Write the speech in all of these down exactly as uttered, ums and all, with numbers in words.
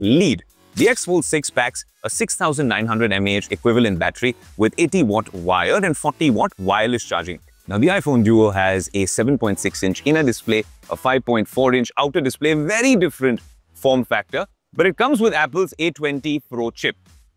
lead. The X Fold six packs a six thousand nine hundred milliamp hour equivalent battery with eighty watt wired and forty watt wireless charging. Now, the iPhone Duo has a seven point six inch inner display, a five point four inch outer display, very different form factor, but it comes with Apple's A twenty Pro chip.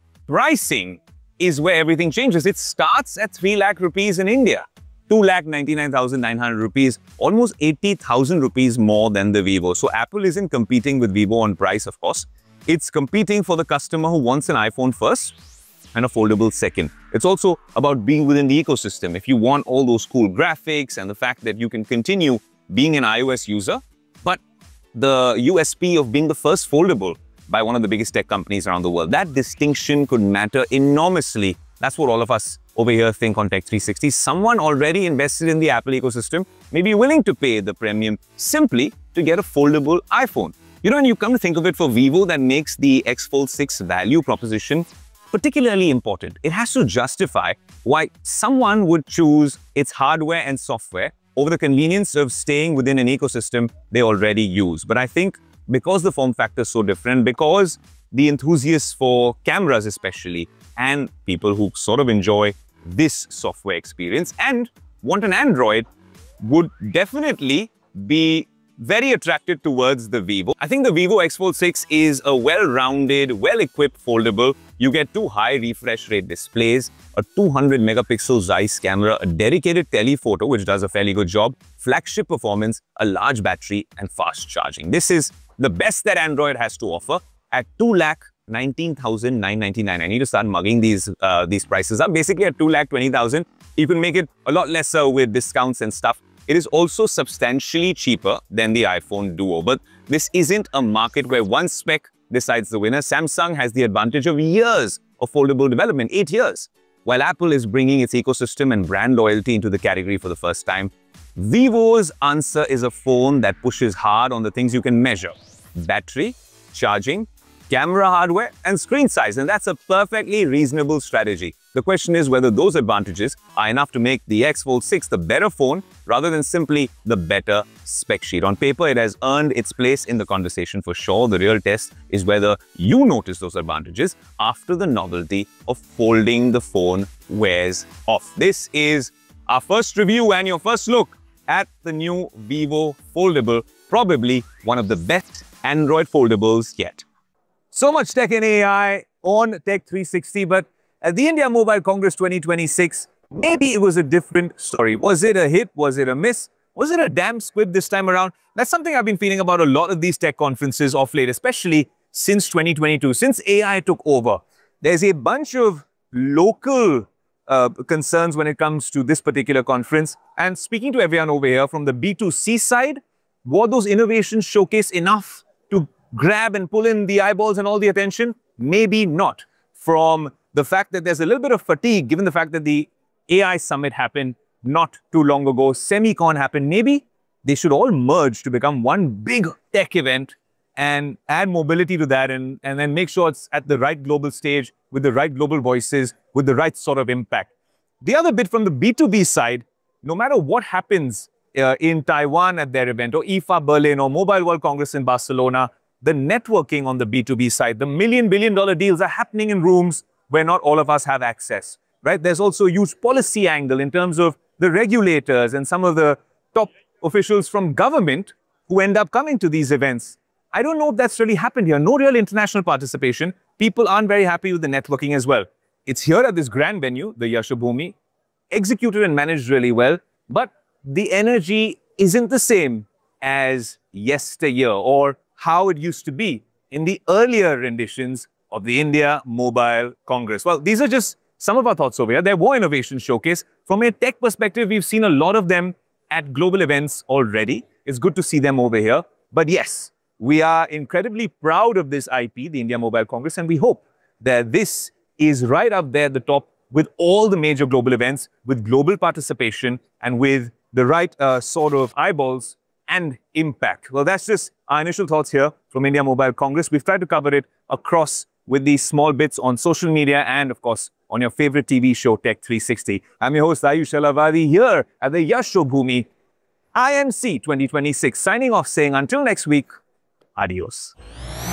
Pricing is where everything changes. It starts at three lakh rupees in India, two lakh ninety-nine thousand nine hundred rupees, almost eighty thousand rupees more than the Vivo. So Apple isn't competing with Vivo on price, of course. It's competing for the customer who wants an iPhone first and a foldable second. It's also about being within the ecosystem. If you want all those cool graphics and the fact that you can continue being an iOS user, but the U S P of being the first foldable by one of the biggest tech companies around the world, that distinction could matter enormously. That's what all of us over here think on Tech three sixty. Someone already invested in the Apple ecosystem may be willing to pay the premium simply to get a foldable iPhone. You know, and you come to think of it, for Vivo, that makes the X Fold six value proposition particularly important. It has to justify why someone would choose its hardware and software over the convenience of staying within an ecosystem they already use. But I think because the form factor is so different, because the enthusiasts for cameras especially, and people who sort of enjoy this software experience and want an Android, would definitely be very attracted towards the Vivo. I think the Vivo X Fold six is a well-rounded, well-equipped foldable. You get two high refresh rate displays, a two hundred megapixel Zeiss camera, a dedicated telephoto, which does a fairly good job, flagship performance, a large battery, and fast charging. This is the best that Android has to offer at two lakh nineteen thousand nine hundred ninety-nine. I need to start mugging these uh, these prices up. Basically at two lakh twenty thousand, you can make it a lot lesser with discounts and stuff. It is also substantially cheaper than the iPhone Duo, but this isn't a market where one spec decides the winner. Samsung has the advantage of years of foldable development, eight years, while Apple is bringing its ecosystem and brand loyalty into the category for the first time. Vivo's answer is a phone that pushes hard on the things you can measure: battery, charging, camera hardware, and screen size, and that's a perfectly reasonable strategy. The question is whether those advantages are enough to make the X Fold six the better phone rather than simply the better spec sheet. On paper, it has earned its place in the conversation for sure. The real test is whether you notice those advantages after the novelty of folding the phone wears off. This is our first review and your first look at the new Vivo Foldable, probably one of the best Android foldables yet. So much tech and A I on Tech three sixty, but at the India Mobile Congress twenty twenty-six, maybe it was a different story. Was it a hit? Was it a miss? Was it a damn squib this time around? That's something I've been feeling about a lot of these tech conferences of late, especially since twenty twenty-two, since A I took over. There's a bunch of local uh, concerns when it comes to this particular conference. And speaking to everyone over here from the B two C side, were those innovations showcase enough to grab and pull in the eyeballs and all the attention? Maybe not. From the fact that there's a little bit of fatigue, given the fact that the A I summit happened not too long ago, SemiCon happened, maybe they should all merge to become one big tech event and add mobility to that, and, and then make sure it's at the right global stage, with the right global voices, with the right sort of impact. The other bit from the B two B side, no matter what happens uh, in Taiwan at their event, or I F A Berlin, or Mobile World Congress in Barcelona, the networking on the B two B side, the million, billion dollar deals are happening in rooms where not all of us have access, right? There's also a huge policy angle in terms of the regulators and some of the top officials from government who end up coming to these events. I don't know if that's really happened here. No real international participation. People aren't very happy with the networking as well. It's here at this grand venue, the Yashobhoomi, executed and managed really well, but the energy isn't the same as yesteryear or how it used to be in the earlier renditions of the India Mobile Congress. Well, these are just some of our thoughts over here. There were innovation showcase. From a tech perspective, we've seen a lot of them at global events already. It's good to see them over here. But yes, we are incredibly proud of this I P, the India Mobile Congress, and we hope that this is right up there at the top with all the major global events, with global participation, and with the right uh, sort of eyeballs and impact. Well, that's just our initial thoughts here from India Mobile Congress. We've tried to cover it across with these small bits on social media and, of course, on your favorite T V show, Tech three sixty. I'm your host, Ayush Alavadi, here at the Yashobhoomi I M C twenty twenty-six. Signing off saying until next week, adios.